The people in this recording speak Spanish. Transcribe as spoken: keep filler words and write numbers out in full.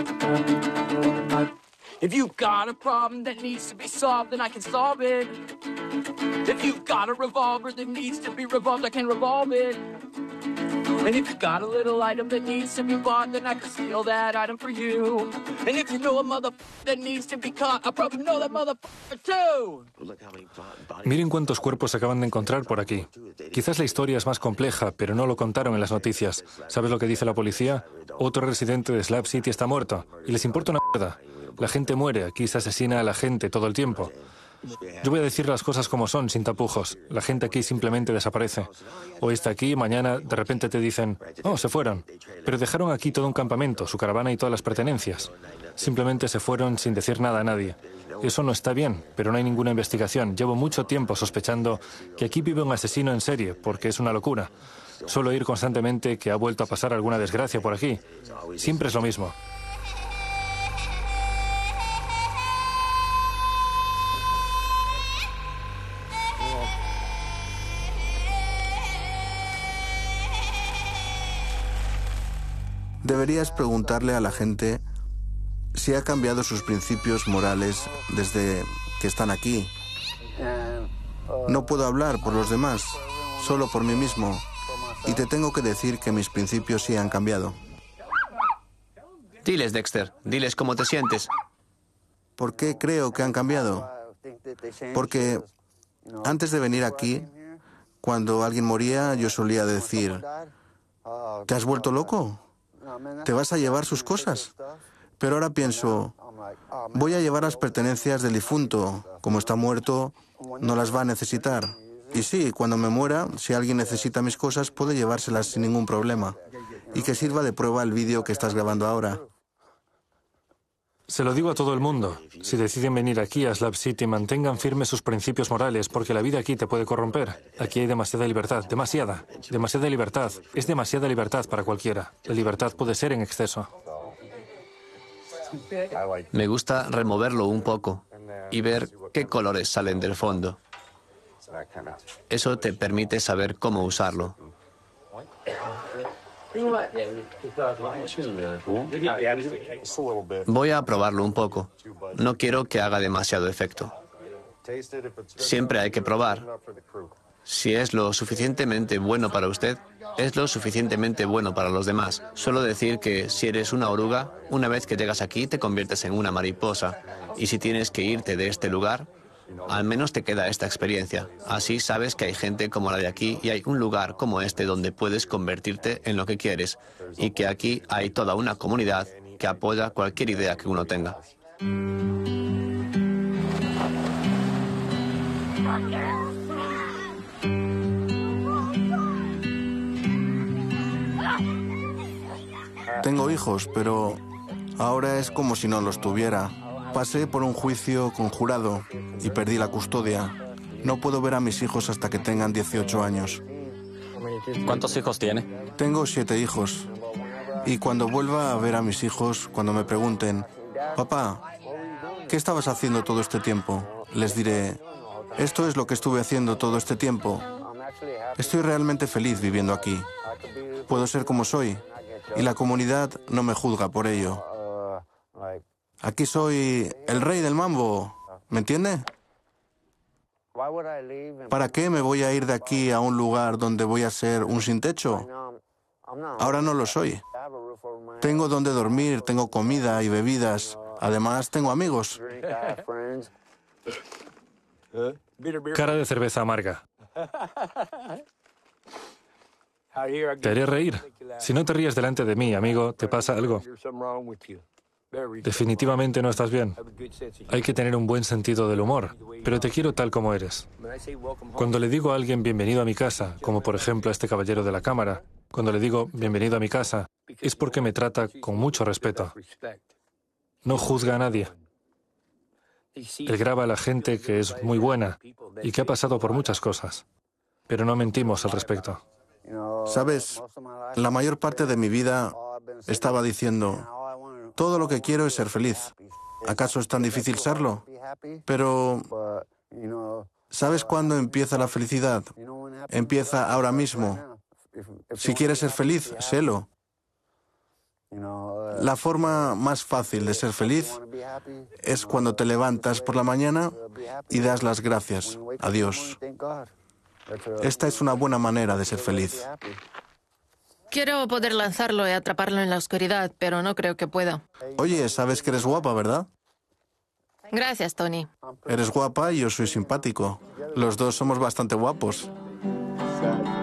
If you've got a problem that needs to be solved, then I can solve it. If you've got a revolver that needs to be revolved, I can revolve it. And if you've got a little item that needs to be bought, then I can steal that item for you. And if you know a motherfucker that needs to be caught, I probably know that motherfucker too. Miren cuántos cuerpos se acaban de encontrar por aquí. Quizás la historia es más compleja, pero no lo contaron en las noticias. ¿Sabes lo que dice la policía? Otro residente de Slab City está muerto. Y les importa una mierda. La gente muere, aquí se asesina a la gente todo el tiempo. Yo voy a decir las cosas como son, sin tapujos. La gente aquí simplemente desaparece. Hoy está aquí, mañana de repente te dicen, oh, se fueron. Pero dejaron aquí todo un campamento, su caravana y todas las pertenencias. Simplemente se fueron sin decir nada a nadie. Eso no está bien, pero no hay ninguna investigación. Llevo mucho tiempo sospechando que aquí vive un asesino en serie, porque es una locura. Suelo oír constantemente que ha vuelto a pasar alguna desgracia por aquí. Siempre es lo mismo. Deberías preguntarle a la gente si ha cambiado sus principios morales desde que están aquí. No puedo hablar por los demás, solo por mí mismo. Y te tengo que decir que mis principios sí han cambiado. Diles, Dexter, diles cómo te sientes. ¿Por qué creo que han cambiado? Porque antes de venir aquí, cuando alguien moría, yo solía decir, ¿te has vuelto loco? ¿Te vas a llevar sus cosas? Pero ahora pienso, voy a llevar las pertenencias del difunto. Como está muerto, no las va a necesitar. Y sí, cuando me muera, si alguien necesita mis cosas, puedo llevárselas sin ningún problema. Y que sirva de prueba el vídeo que estás grabando ahora. Se lo digo a todo el mundo. Si deciden venir aquí a Slab City, mantengan firmes sus principios morales, porque la vida aquí te puede corromper. Aquí hay demasiada libertad, demasiada, demasiada libertad. Es demasiada libertad para cualquiera. La libertad puede ser en exceso. Me gusta removerlo un poco y ver qué colores salen del fondo. Eso te permite saber cómo usarlo. Voy a probarlo un poco. No quiero que haga demasiado efecto. Siempre hay que probar. Si es lo suficientemente bueno para usted, es lo suficientemente bueno para los demás. Suelo decir que si eres una oruga, una vez que llegas aquí te conviertes en una mariposa. Y si tienes que irte de este lugar, al menos te queda esta experiencia. Así sabes que hay gente como la de aquí y hay un lugar como este donde puedes convertirte en lo que quieres. Y que aquí hay toda una comunidad que apoya cualquier idea que uno tenga. Tengo hijos, pero ahora es como si no los tuviera. Pasé por un juicio conjurado y perdí la custodia. No puedo ver a mis hijos hasta que tengan dieciocho años. ¿Cuántos hijos tiene? Tengo siete hijos. Y cuando vuelva a ver a mis hijos, cuando me pregunten, papá, ¿qué estabas haciendo todo este tiempo? Les diré, esto es lo que estuve haciendo todo este tiempo. Estoy realmente feliz viviendo aquí. Puedo ser como soy. Y la comunidad no me juzga por ello. Aquí soy el rey del mambo, ¿me entiende? ¿Para qué me voy a ir de aquí a un lugar donde voy a ser un sin techo? Ahora no lo soy. Tengo donde dormir, tengo comida y bebidas. Además, tengo amigos. Cara de cerveza amarga. Te haré reír. Si no te ríes delante de mí, amigo, te pasa algo. Definitivamente no estás bien. Hay que tener un buen sentido del humor, pero te quiero tal como eres. Cuando le digo a alguien bienvenido a mi casa, como por ejemplo a este caballero de la cámara, cuando le digo bienvenido a mi casa, es porque me trata con mucho respeto. No juzga a nadie. Él graba a la gente que es muy buena y que ha pasado por muchas cosas, pero no mentimos al respecto. Sabes, la mayor parte de mi vida estaba diciendo, todo lo que quiero es ser feliz. ¿Acaso es tan difícil serlo? Pero, ¿sabes cuándo empieza la felicidad? Empieza ahora mismo. Si quieres ser feliz, sélo. La forma más fácil de ser feliz es cuando te levantas por la mañana y das las gracias a Dios. Esta es una buena manera de ser feliz. Quiero poder lanzarlo y atraparlo en la oscuridad, pero no creo que pueda. Oye, sabes que eres guapa, ¿verdad? Gracias, Tony. Eres guapa y yo soy simpático. Los dos somos bastante guapos.